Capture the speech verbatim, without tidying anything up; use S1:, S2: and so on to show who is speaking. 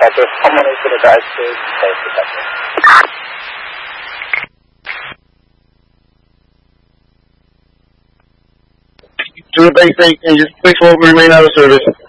S1: Detective. Someone is going to drive to Safe Detective.
S2: To the base state, and just please will remain out of service.